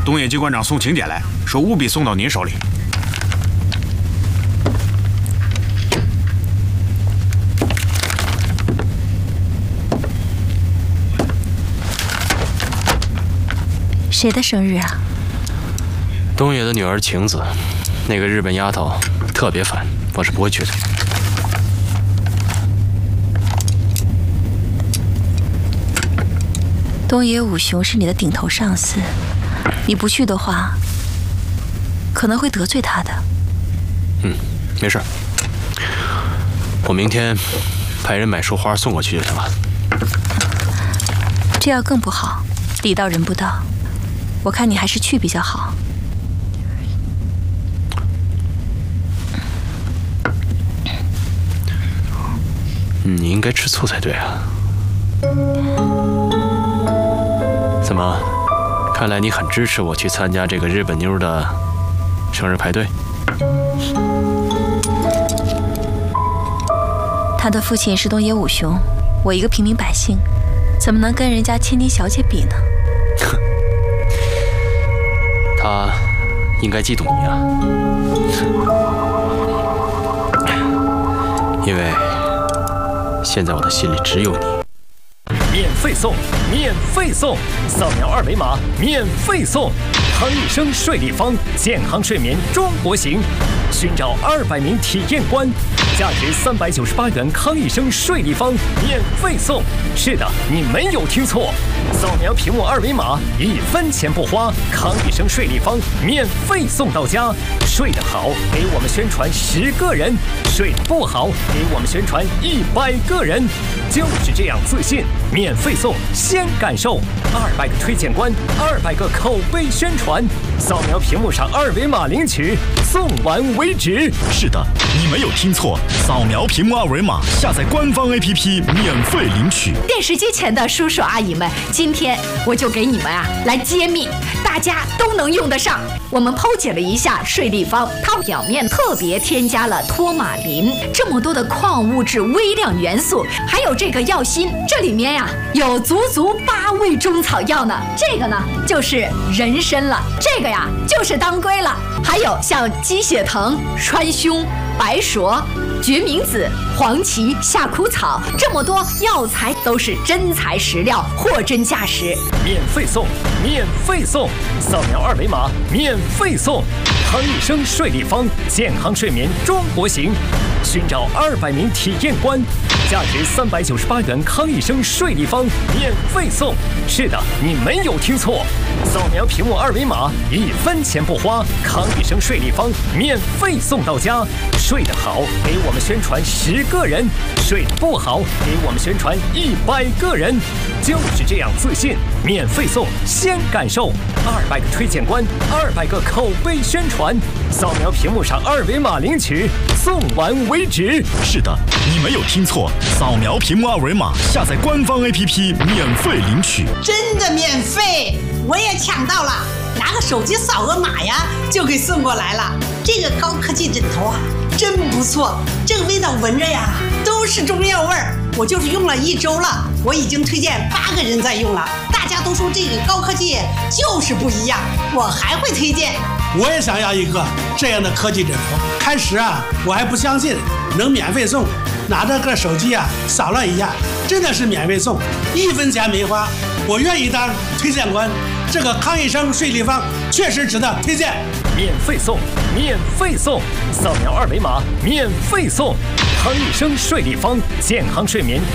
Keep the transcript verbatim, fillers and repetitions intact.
东野机关长送请柬来，说务必送到您手里。 谁的生日啊？ 东野的女儿晴子，那个日本丫头特别烦，我是不会去的。 东野武雄是你的顶头上司，你不去的话，可能会得罪他的。 嗯，没事，我明天派人买束花送过去就行了。 这样更不好，礼到人不到。我看你还是去比较好。 你应该吃醋才对啊。怎么？看来你很支持我去参加这个日本妞的生日派对。 他的父亲是东野武雄，我一个平民百姓，怎么能跟人家千金小姐比呢？ 他应该嫉妒你啊，因为现在我的心里只有你。 免费送，免费送，扫描二维码免费送。康益生睡立方健康睡眠中国行，寻找二百名体验官，价值三百九十八元康益生睡立方免费送。是的，你没有听错，扫描屏幕二维码，一分钱不花，康益生睡立方免费送到家。睡得好，给我们宣传十个人；睡得不好，给我们宣传一百个人。就是这样自信，免费送，先感受。二百个推荐官，二百个口碑宣传，扫描屏幕上二维码领取，送完为止。 是的，你没有听错，扫描屏幕二维码，下载官方 A P P 免费领取。 电视机前的叔叔阿姨们，今天我就给你们啊来揭秘，大家都能用得上。我们剖解了一下睡立方，它表面特别添加了托马林，这么多的矿物质、微量元素，还有这个药锌，这里面呀、啊、有足足八味中草药呢。这个呢就是人参了，这个呀就是当归了，还有像鸡血藤、川芎、白术、决明子、黄芪、夏枯草，这么多药材都是真材实料，货真价实。 免费送，免费送，扫描二维码免费送。康益生睡立方健康睡眠中国行，寻找二百名体验官，价值三百九十八元康益生睡立方免费送。是的，你没有听错，扫描屏幕二维码，一分钱不花，康益生睡立方免费送到家。睡得好，给我们宣传十个人；睡得不好，给我们宣传一百个人。就是这样自信，免费送，先感受。二百个推荐官，二百个口碑宣传，扫描屏幕上二维码领取，送完为止。 是的，你没有听错，扫描屏幕二维码，下载官方 A P P 免费领取。 真的免费，我也抢到了，拿个手机扫个码呀，就给送过来了。这个高科技枕头啊，真不错，这个味道闻着呀都是中药味儿。我就是用了一周了，我已经推荐八个人在用了，大家都说这个高科技就是不一样，我还会推荐。 我也想要一个这样的科技枕头。开始啊，我还不相信能免费送，拿着个手机啊扫了一下，真的是免费送，一分钱没花，我愿意当推荐官。这个康益生睡立方确实值得推荐。 免费送，免费送，扫描二维码免费送。康益生睡立方健康睡眠